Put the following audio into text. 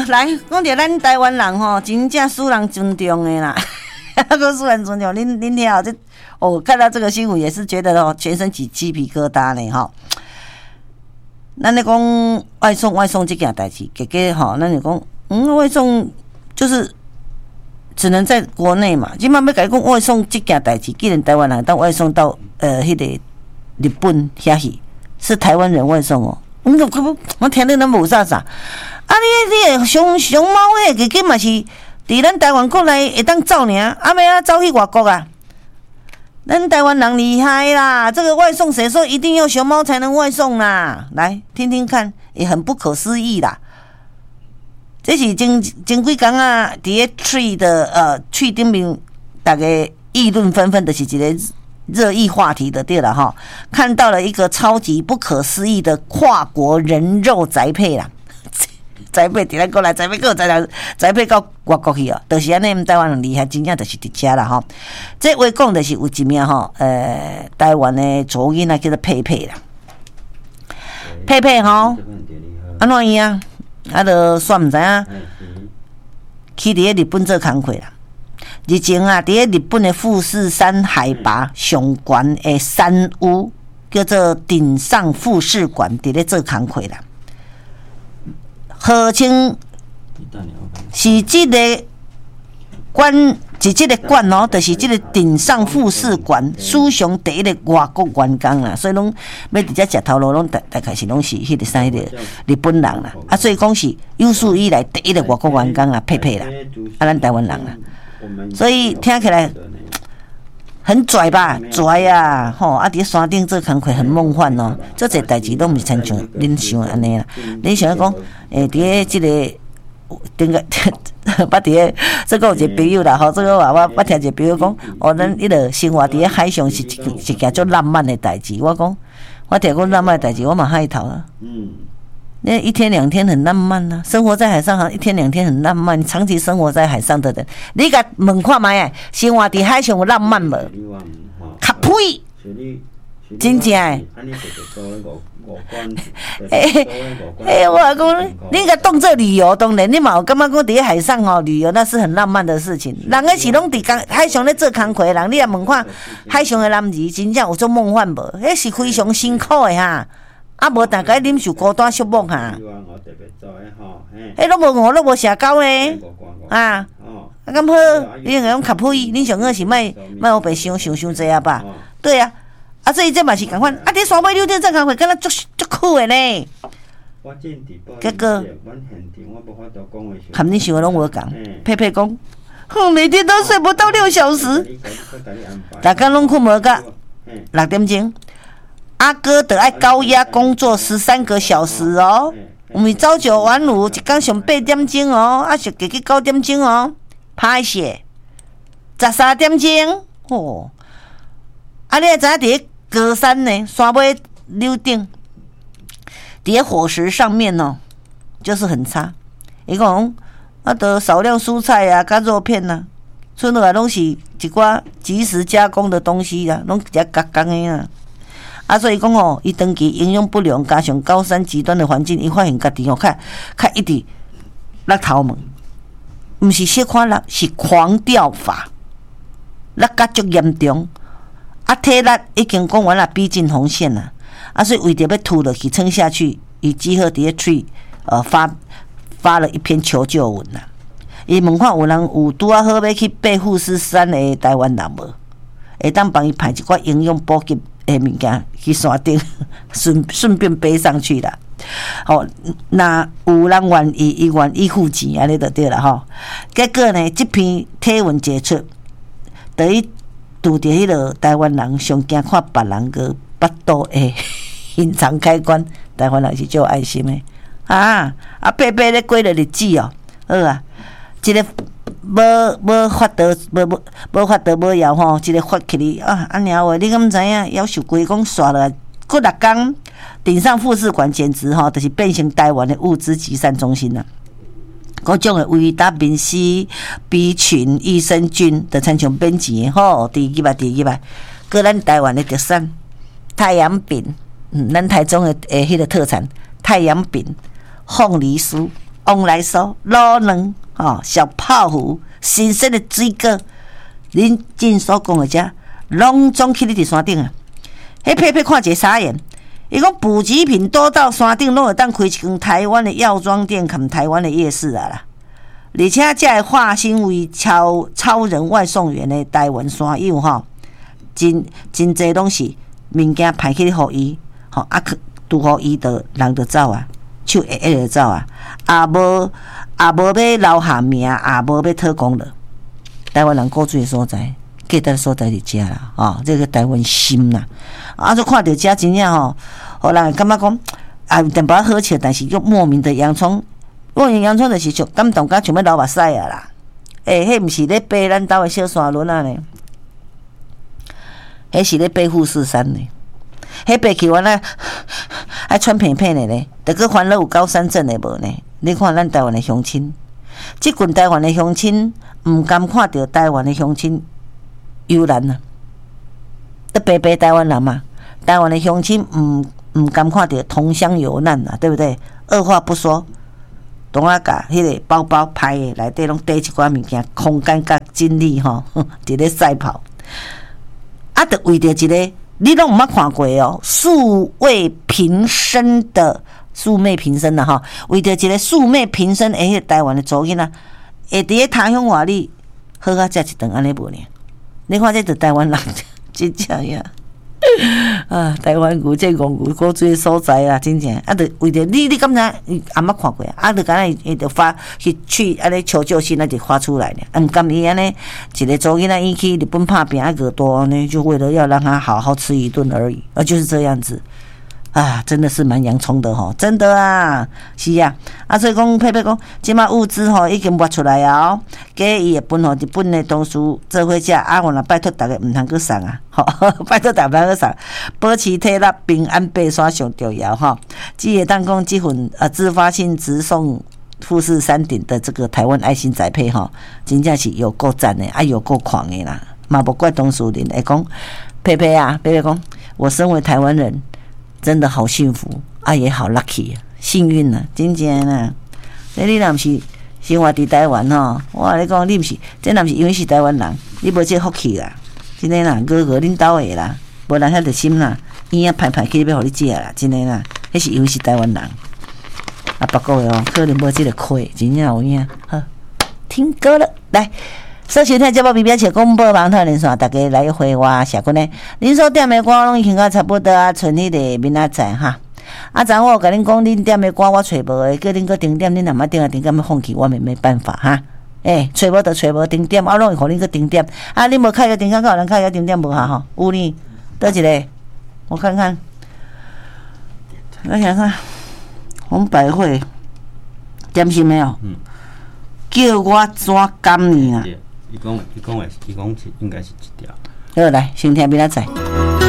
来，讲到咱台湾人吼，真正使人尊重的啦，个使人尊重。恁听好这，看到这个新闻也是觉得哦，全身起鸡皮疙瘩呢哈。咱咧讲外送这件代志，给吼，咱就讲外送就是只能在国内嘛。即摆要甲你讲外送这件代志，既然台湾人当外送到迄个日本遐去，是台湾人外送哦。我听你那无啥。啊，你的熊猫迄个根嘛是伫咱台湾国内会当走尔，啊要走去外国啊？咱台湾人厉害啦！这个外送谁说一定要熊猫才能外送啦？来听听看，也很不可思议啦。这是前几天啊，伫咧 Tree 的去顶面，大家议论纷纷的是一个热议话题的对了哈。看到了一个超级不可思议的跨国人肉宅配啦。宅配伫咱过来，宅配个宅配到外国去哦，就是安尼，台湾人厉害，真正就是伫遮啦吼。这话讲的是有一名吼，台湾的查某囡仔叫做佩佩啦，佩佩吼，安怎伊啊？啊，就煞毋知影，去伫咧日本做工课啦。日前啊，伫咧日本的富士山海拔上悬的山屋，叫做顶上富士馆，伫咧做工课啦。号称是这个馆，是这个馆哦，就是这个顶上富士馆史上第一个外国员工啦，所以拢要伫遮食头路，拢大概是拢是迄个啥迄个日本人啦，啊，所以讲是有史以来第一个外国员工啦，佩佩啦，啊，咱台湾人啦，所以听起来很拽吧，拽啊，吼！啊，伫山顶做工课很梦幻哦，做这代志拢毋是亲像恁想安尼啦。恁想讲，伫咧即个顶个，捌伫咧，这个有一个朋友啦，吼，这个我听一个朋友讲，咱迄个生活伫咧海上是一件足浪漫的代志。我讲，我听讲浪漫的代志，我嘛海头啊。那一天两天很浪漫啊，生活在海上好像一天两天很浪漫。长期生活在海上的人，你甲问看卖啊，生活伫海上有浪漫无？卡呸！真正诶！我讲，你甲当做旅游，当然你嘛有感觉讲伫海上哦旅游那是很浪漫的事情。人个是拢伫海上咧做工课，人你也问看海上的男儿真正有做梦幻无？迄是非常辛苦的哈。啊，无大概忍受孤单寂寞哈。迄拢无饿，拢无社交呢。啊，咁好，你用用较配，你上个是莫我白想济啊吧？对啊，啊，所以这嘛是共款。啊，伫山尾溜顶做工课，敢若足酷的呢。结果，含你想的拢无共。佩佩讲，每天都睡不到6小时，大家拢困无到6点钟。阿哥得爱高压工作13个小时哦，我们朝9晚5，一天上8点钟哦，啊是加去9点钟哦，歹势13点钟哦，啊你也知影伫咧高山呢，山尾溜顶，伫咧伙食上面哦，就是很差。伊讲啊，得少量蔬菜啊，甲肉片啊，剩落来拢是一寡即时加工的东西啦，拢比较加工的啊。啊，所以讲哦，伊长期营养不良，加上高山极端的环境，伊发现家己哦，较一直落头毛，毋是小可落，是狂掉发，落甲足严重。啊，体力已经讲完了，逼近红线了。啊，所以为着要吐落去撑下去，伊只好伫咧Tree发了一篇求救文啦。伊问看有人有拄啊好要去爬富士山的台湾人无？会当帮伊派一寡营养补给的物件去山顶，顺便背上去啦。好，那有人愿意，伊愿意付钱，安尼就对了吼。结果呢，这篇帖文解出，等于拄着迄个台湾人上惊看别人个巴肚的隐藏开关。台湾人是足有爱心的啊！白白咧过了日子哦，好啊，一个。无法得，无法得无枵吼，一个发起哩啊！安尼话，你敢知影？要求规讲刷了，过6天，顶上富士馆简直吼，就是变成台湾的物资集散中心啦。各种的维他命 C、B 群、益生菌，就亲像变钱的吼，第一摆，搁咱台湾的特产太阳饼，咱台中的迄个特产太阳饼、凤梨酥。 往来酥、卤卵、小泡芙、新鲜的水果，恁今所讲的遮，拢总去你伫山顶啊！迄佩佩看一个傻眼，伊讲补给品多到山顶，拢会当开一间台湾的药妆店，含台湾的夜市啊啦！而且这个化身为超人外送员的台湾山友真侪拢是物件派去互伊，拄好伊的人就走啊，手会就走啊，也无要留下名，也无要讨功劳。台湾人古锥的所在，价值的所在伫遮啦，这个台湾心啦。就看到遮真正互人感觉讲淡薄好笑，但是又莫名的洋葱。莫名洋葱就是像感动，甲像要流目屎啊啦！迄毋是咧爬咱兜的小山轮啊呢，迄是咧爬富士山呢。迄爬起完啊，还喘片片的呢，得个烦恼有高山症的无呢？你看咱台湾的乡亲，即群台湾的乡亲毋甘看到台湾的乡亲游览啊，得爬台湾人嘛。台湾的乡亲毋甘看到同乡游难啊，对不对？二话不说。当啊，甲迄个包包拍的内底拢缀一寡物件，空间甲精力伫咧赛跑。就为着一个你拢毋捌看过素昧平生啦为着一个素昧平生的迄个台湾的祖囡仔，会伫咧他乡外里好甲食一顿安尼无呢？你看这就台湾人真正呀！台湾牛这戆牛古锥所在啊，真正就为着你敢知也捌看过就敢伊就发去安尼求救信就发出来呢，毋甘伊安尼一个祖囡仔伊去日本拍拼耳朵呢，就为了要让他好好吃一顿而已，就是这样子。真的是蛮洋葱的真的啊，是啊，所以讲佩佩讲，即马物资已经挖出来啊，给伊会分日本的同事做伙食，我若拜托大家毋通去送啊，拜托大家毋通去送，保持体力，平安爬山上重要只会当讲即份自发性直送富士山顶的这个台湾爱心宅配真正是有够赞的有够狂的啦，嘛无怪董事长会讲佩佩讲，我身为台湾人。真的好幸福也好 lucky 幸运真正啦！你若毋是生活伫台湾我跟你讲，你毋是，这若毋是因为是台湾人，你无这福气啦，真的啦，哥恁兜的啦，无人遐热心啦，伊排去要互你食啦，真的啦，迄是因为是台湾人。不过可能无这个亏，真正有影。好，听歌了，来。收听节目，并且公布网台连线，大家来回话下过呢。恁所点的歌拢已经到差不多剩迄个明仔载昨我甲恁讲，恁点的歌我找无的，叫恁搁顶点，恁若毋顶点要放弃，我没办法找无就找无顶点，拢会互恁搁顶点。恁无开个顶点，有人开个顶点无下有呢？倒一个，我看看，我想看，红百惠点心没有？叫我怎甘呢？伊讲应该是一条。好，来，先听明仔载。